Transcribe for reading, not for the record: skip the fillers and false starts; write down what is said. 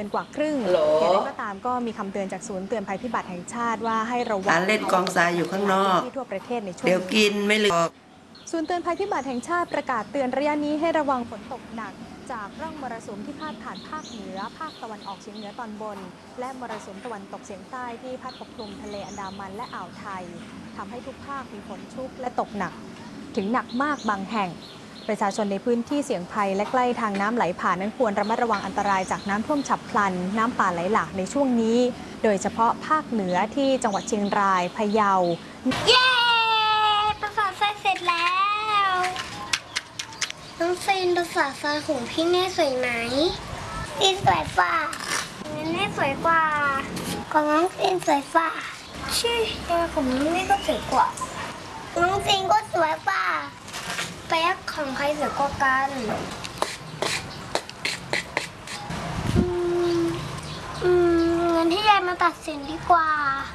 นกว่าครึ่งอย่างไรก็ตามก็มีคำเตือนจากศูนย์เตือนภัยพิบัติแห่งชาติว่าให้ระวังการเล่นกองทรายอยู่ข้างนอกที่ทั่วประเทศในช่วงเดี๋ยวกินไม่เหลือศูนย์เตือนภัยพิบัติแห่งชาติประกาศเตือนระยะนี้ให้ระวังฝนตกหนักจากร่องมรสุมที่พาดผ่านภาคเหนือภาคตะวันออกเฉียงเหนือตอนบนและมรสุมตะวันตกเฉียงใต้ที่พัดปกคลุมทะเลอันดามันและอ่าวไทยทำให้ทุกภาคมีฝนชุกและตกหนักถึงหนักมากบางแห่งประชาชนในพื้นที่เสี่ยงภัยและใกล้ทางน้ำไหลผ่านนั้นควรระมัดระวังอันตรายจากน้ำท่วมฉับพลันน้ำป่าไหลหลากในช่วงนี้โดยเฉพาะภาคเหนือที่จังหวัดเชียงรายพะเยาเย้ภาษาทรายเสร็จแล้วน้องซีนภาษาทรายของพี่เน่สวยไหมซีนสวยกว่าเน่สวยกว่าของน้องซีนสวยกว่าชื่อของน้องเน่ก็สวยกว่าน้องซีนก็สวยกว่าแป๊กของใครสวยกว่ากันงั้นให้ยายมาตัดสินดีกว่า